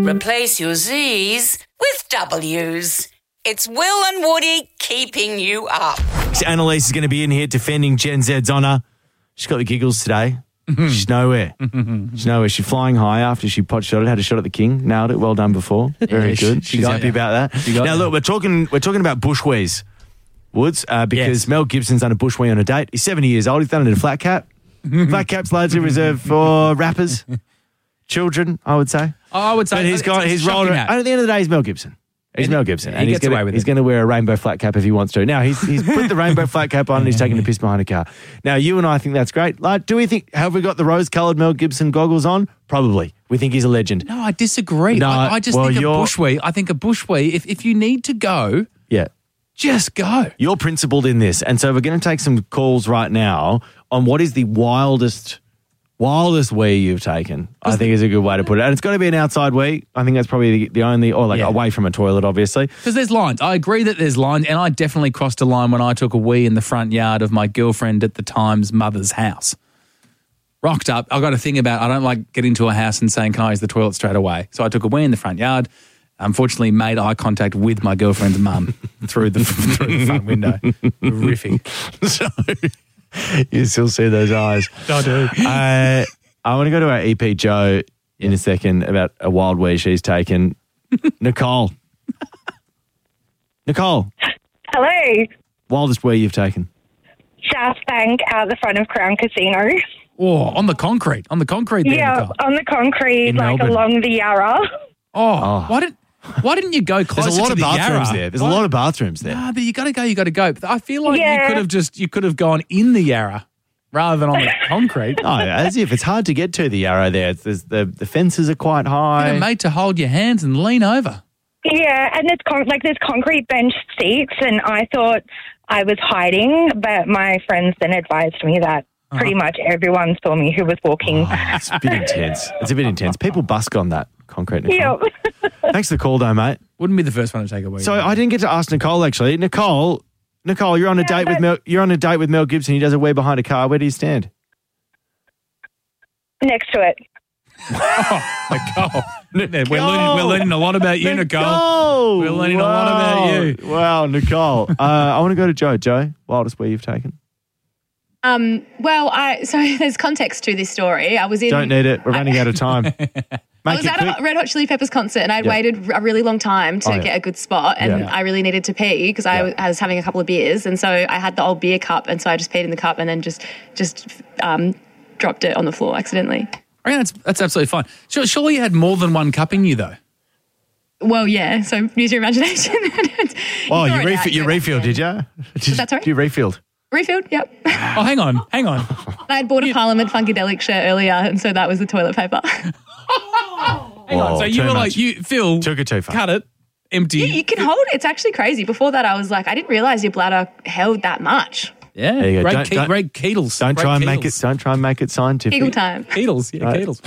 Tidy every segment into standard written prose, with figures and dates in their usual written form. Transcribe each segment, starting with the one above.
Replace your Z's with W's. It's Will and Woody keeping you up. Annalise is going to be in here defending Gen Z's honour. She's got the giggles today. She's nowhere. She's flying high after she pot shot it, had a shot at the king, nailed it. Well done before. Very good. She's happy about that. Now, look, we're talking about bushwees, Woods, because Mel Gibson's done a bushwee on a date. He's 70 years old. He's done it in a flat cap. Flat cap's largely reserved for rappers, children, I would say. I would say. But he's rolling. At the end of the day, he's Mel Gibson. He's Mel Gibson. He gets away with it. He's going to wear a rainbow flat cap if he wants to. Now, he's put the rainbow flat cap on and he's taking a piss behind a car. Now, you and I think that's great. Like, do we think, have we got the rose-coloured Mel Gibson goggles on? Probably. We think he's a legend. No, I disagree. No, I just think a bushwee, if you need to go, just go. You're principled in this. And so we're going to take some calls right now on what is the wildest wee you've taken, I think is a good way to put it. And it's got to be an outside wee. I think that's probably the only, or away from a toilet, obviously. Because there's lines. I agree that there's lines, and I definitely crossed a line when I took a wee in the front yard of my girlfriend at the time's mother's house. Rocked up. I got a thing about I don't like getting to a house and saying, can I use the toilet straight away? So I took a wee in the front yard. Unfortunately, made eye contact with my girlfriend's mum through the front window. Horrific. So... You still see those eyes. I do. I want to go to our EP Joe in a second about a wild wee she's taken. Nicole. Hello. Wildest wee you've taken? South Bank out the front of Crown Casino. Oh, on the concrete. On the concrete there, Nicole. On the concrete, In like Melbourne. along the Yarra. Why didn't you go closer There's a lot to of the bathrooms Yarra? there. There's a lot of bathrooms there. But you got to go. But I feel like Yeah. you could have gone in the Yarra rather than on the concrete. Oh, as if it's hard to get to the Yarra there. The fences are quite high. Get a mate to hold your hands and lean over. Yeah, and there's concrete bench seats, and I thought I was hiding, but my friends then advised me that pretty much everyone saw me who was walking. It's a bit intense. People busk on that concrete, Nicole. Yeah. Thanks for the call, though, mate. Wouldn't be the first one to take a wee. So I didn't get to ask Nicole, actually. Nicole, you're on a date with Mel. You're on a date with Mel Gibson. He does a wee behind a car. Where do you stand? Next to it. Nicole. We're learning a lot about you, Nicole. We're learning a lot about you. Wow, Nicole. I want to go to Joe. Joe, wildest wee you've taken? So there's context to this story. Don't need it. We're running out of time. I was at a Red Hot Chili Peppers concert and I'd waited a really long time to get a good spot, and I really needed to pee because I was having a couple of beers, and so I had the old beer cup, and so I just peed in the cup and then just dropped it on the floor accidentally. I mean, that's absolutely fine. Surely you had more than one cup in you, though. Well, yeah, so use your imagination. You refilled, did you? That's right. You refilled? Refilled, yep. Oh, hang on. I had bought a Parliament Funkadelic shirt earlier, and so that was the toilet paper. Hang on. So you were like, Phil, took it too far. Cut it, empty. You can hold it. It's actually crazy. Before that, I was like, I didn't realise your bladder held that much. Yeah, there you go. Great Keatles. Don't try and make it scientific. Kegel time. Keatles, Keatles.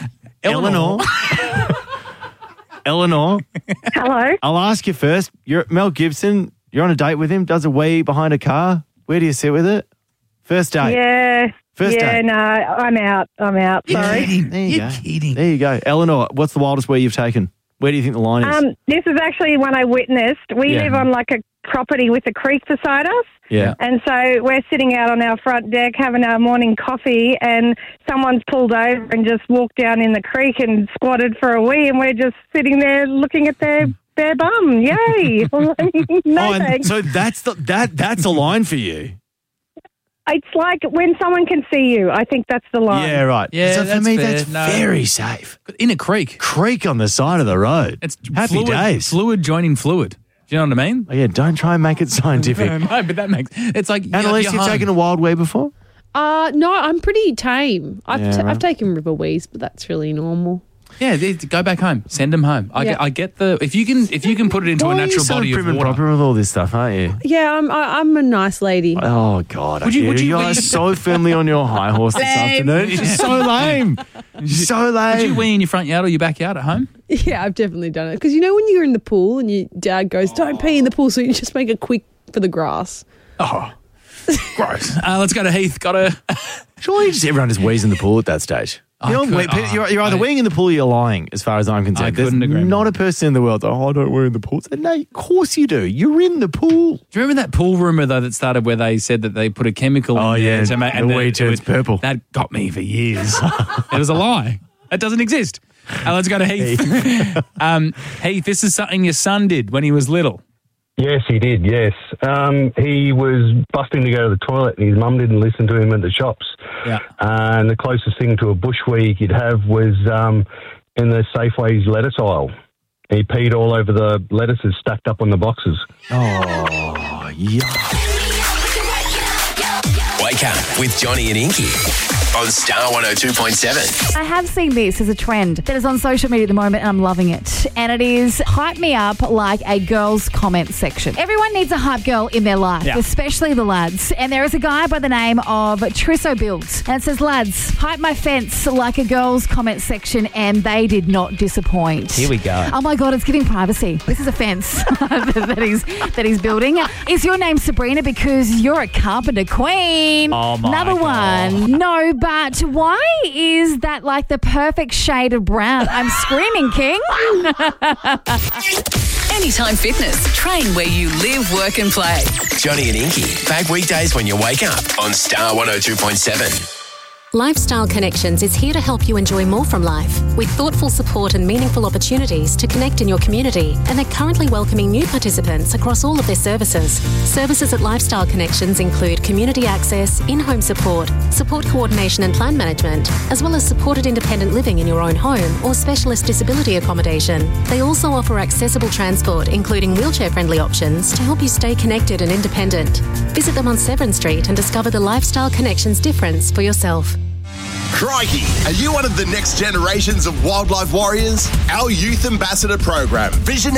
Eleanor. Hello. I'll ask you first. You're Mel Gibson. You're on a date with him. Does a wee behind a car. Where do you sit with it? First date. Yeah. First date. No, I'm out. Sorry. You're kidding. There you go. Eleanor, what's the wildest wee you've taken? Where do you think the line is? This is actually one I witnessed. We live on like a property with a creek beside us. Yeah. And so we're sitting out on our front deck having our morning coffee, and someone's pulled over and just walked down in the creek and squatted for a wee, and we're just sitting there looking at their bare bum. Yay. Thanks. So that's a line for you. It's like when someone can see you. I think that's the line. Yeah, right. Yeah, so for me, fair. that's very safe. In a creek. Creek on the side of the road. It's happy days. Fluid joining fluid. Do you know what I mean? Oh, yeah, don't try and make it scientific. No, but that makes... It's like... Annalise, you've taken a wild wee before? No, I'm pretty tame. I've taken river wees, but that's really normal. Yeah, go back home. Send them home. I get the... If you can put it into a natural body of prim and water... proper with all this stuff, aren't you? Yeah, I'm a nice lady. Oh, God. Would you are so firmly on your high horse this afternoon. She's so lame. So lame. Would you wee in your front yard or your backyard at home? Yeah, I've definitely done it. Because you know when you're in the pool and your dad goes, don't pee in the pool, so you just make it quick for the grass. Oh, gross. Let's go to Heath. Surely just everyone just wheezes in the pool at that stage. You're either weeing in the pool or you're lying, as far as I'm concerned. I couldn't agree not more. a person in the world, I don't wee in the pool. No, of course you do. You're in the pool. Do you remember that pool rumour, though, that started where they said that they put a chemical in there to make... the wee turns purple. That got me for years. It was a lie. That doesn't exist. Let's go to Heath. Heath, this is something your son did when he was little. Yes, he did, yes. He was busting to go to the toilet and his mum didn't listen to him at the shops. Yeah. And the closest thing to a bush wee he could have was in the Safeway's lettuce aisle. He peed all over the lettuces stacked up on the boxes. Oh, yeah. Wake up with Johnny and Inky on Star 102.7. I have seen this as a trend that is on social media at the moment and I'm loving it. And it is hype me up like a girl's comment section. Everyone needs a hype girl in their life, especially the lads. And there is a guy by the name of Trisso Builds. And it says, lads, hype my fence like a girl's comment section and they did not disappoint. Here we go. Oh my God, it's giving privacy. This is a fence that he's building. Is your name Sabrina because you're a carpenter queen? Oh my Another God. one. No, but why is that like the perfect shade of brown? I'm screaming, King. Anytime Fitness. Train where you live, work and play. Johnny and Inky, back weekdays when you wake up on Star 102.7. Lifestyle Connections is here to help you enjoy more from life with thoughtful support and meaningful opportunities to connect in your community, and they're currently welcoming new participants across all of their services. Services at Lifestyle Connections include community access, in-home support coordination and plan management, as well as supported independent living in your own home or specialist disability accommodation. They also offer accessible transport, including wheelchair-friendly options to help you stay connected and independent. Visit them on Severn Street and discover the Lifestyle Connections difference for yourself. Crikey, are you one of the next generations of wildlife warriors? Our Youth Ambassador program, Vision